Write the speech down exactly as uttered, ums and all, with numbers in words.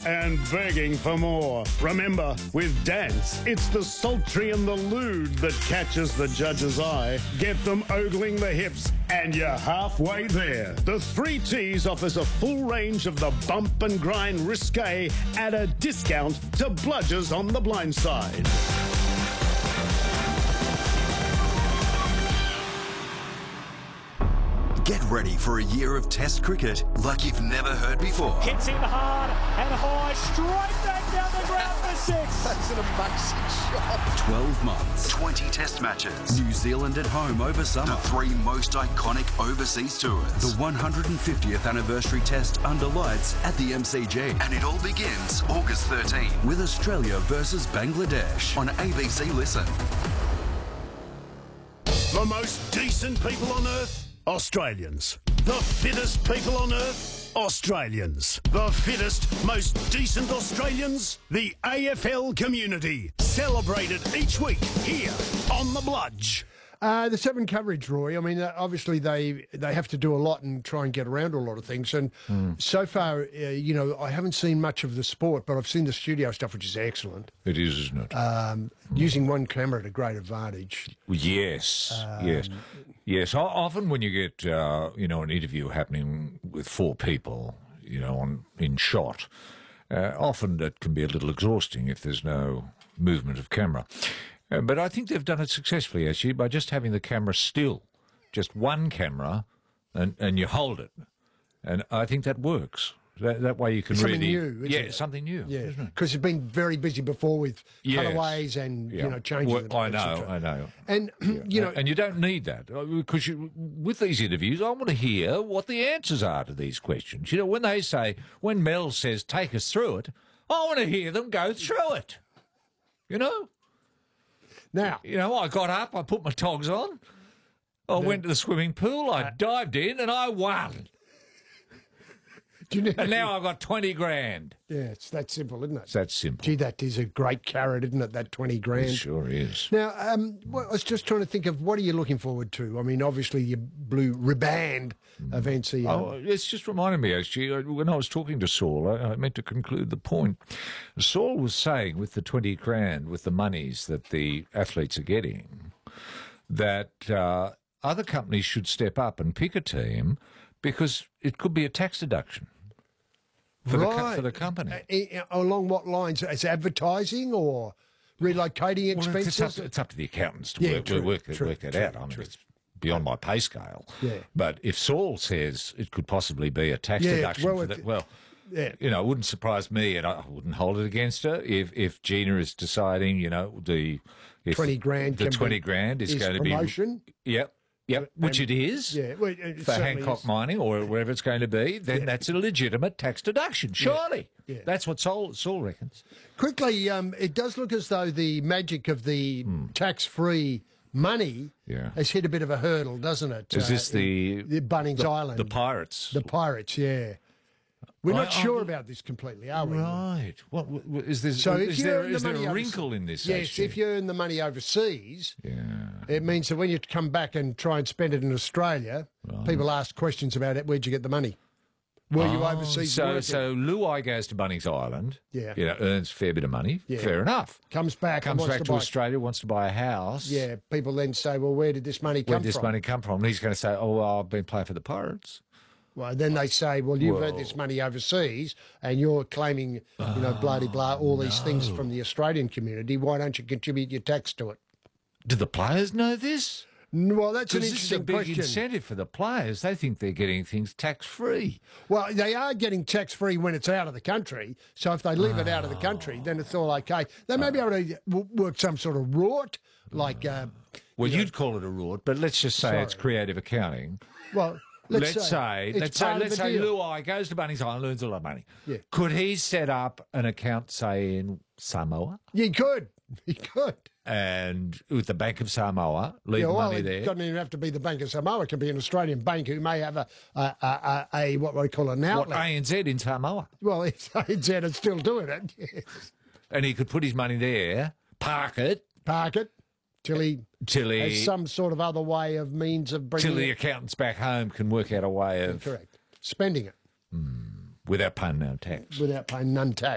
and begging for more. Remember, with dance, it's the sultry and the lewd that catches the judge's eye. Get them ogling the hips, and you're halfway there. The Three T's offers a full range of the bump and grind risque at a discount to bludgers on the blind side. Get ready for a year of Test cricket like you've never heard before. Hits him hard and high, straight back down the ground for six. That's an amazing shot. twelve months, twenty Test matches. New Zealand at home over summer. The three most iconic overseas tours. The one hundred fiftieth anniversary Test under lights at the M C G. And it all begins August thirteenth with Australia versus Bangladesh on A B C Listen. The most decent people on earth? Australians. The fittest people on earth? Australians. The fittest, most decent Australians? The A F L community. Celebrated each week here on The Bludge. Uh, the Seven coverage, Roy. I mean, uh, obviously they they have to do a lot and try and get around a lot of things. And mm. so far, uh, you know, I haven't seen much of the sport, but I've seen the studio stuff, which is excellent. It is, isn't it? Um, mm. Using one camera at a great advantage. Yes, um, yes, yes. O- Often when you get, uh, you know, an interview happening with four people, you know, on in shot, uh, often that can be a little exhausting if there's no movement of camera. Uh, but I think they've done it successfully, actually, by just having the camera still. Just one camera, and, and you hold it. And I think that works. That, that way you can something really... New, yeah, it? something new. Yeah, because you've been very busy before with yes. cutaways and, yeah. you know, changes. Well, I know, I know. And, yeah. you know... And you don't need that. Because you, with these interviews, I want to hear what the answers are to these questions. You know, when they say, when Mel says, take us through it, I want to hear them go through it. You know? Now, you know, I got up, I put my togs on, I the, went to the swimming pool, I uh, dived in, and I won. Do you know, and now I've got twenty grand. Yeah, it's that simple, isn't it? It's that simple. Gee, that is a great carrot, isn't it, that twenty grand? It sure is. Now, um, well, I was just trying to think of, what are you looking forward to? I mean, obviously, your blue riband mm. events here. Oh, it's just reminded me, actually, when I was talking to Saul, I, I meant to conclude the point. Saul was saying, with the twenty grand, with the monies that the athletes are getting, that uh, other companies should step up and pick a team because it could be a tax deduction. For, right. the, for the company. Uh, along what lines? As advertising or relocating expenses? Well, it's, up to, it's up to the accountants to yeah, work, true, work, true, work that true, out. I mean, true. it's beyond my pay scale. Yeah. But if Saul says it could possibly be a tax yeah, deduction well, for that, well, yeah. you know, it wouldn't surprise me, and I wouldn't hold it against her if, if Gina is deciding, you know, the if twenty grand, the twenty grand is, is going promotion. to be. Yep. Yep, which and, it is yeah, well, it for Hancock is. Mining or wherever it's going to be, then yeah. that's a legitimate tax deduction, surely. Yeah. Yeah. That's what Saul, Saul reckons. Quickly, um, it does look as though the magic of the hmm. tax-free money yeah. has hit a bit of a hurdle, doesn't it? Is uh, this the... the Bunnings the, Island? The Pirates. The Pirates, yeah. We're I, not I, sure I, about this completely, are we? Right. What, what is there? So is if there, the is there a over- wrinkle in this? Yes, actually? if you earn the money overseas, yeah. it means that when you come back and try and spend it in Australia, right. people ask questions about it. Where'd you get the money? Were oh, you overseas? So, working? so Luai goes to Bunnings Island. Yeah. You know, earns a fair bit of money. Yeah. Fair enough. Comes back. Comes and wants back to, to buy, Australia. Wants to buy a house. Yeah. People then say, "Well, where did this money come Where did this from?" money come from? And he's going to say, "Oh, well, I've been playing for the Pirates." Well, then they say, well, you've Whoa. earned this money overseas and you're claiming, you know, blah, blah, blah, all these no. things from the Australian community. Why don't you contribute your tax to it? Do the players know this? Well, that's an Because this is a interesting big question. incentive for the players. They think they're getting things tax-free. Well, they are getting tax-free when it's out of the country. So if they leave oh. it out of the country, then it's all okay. They may be able to w- work some sort of rort, like... Uh, well, you you'd know, call it a rort, but let's just say sorry. it's creative accounting. Well... Let's, let's say, say, let's say, let's say Luai goes to Bunnings Island, learns a lot of money. Yeah. Could he set up an account, say, in Samoa? He could. He could. And with the Bank of Samoa, leave yeah, well, money it there. doesn't even have to be the Bank of Samoa. It can be an Australian bank who may have a, a, a, a, a what we call an outlet. What, A N Z in Samoa? Well, it's A N Z is still doing it, yes. And he could put his money there, park it. Park it. Till he, till he has some sort of other way of means of bringing till the it. accountants back home can work out a way of correct spending it mm, without paying no tax. Without paying none tax.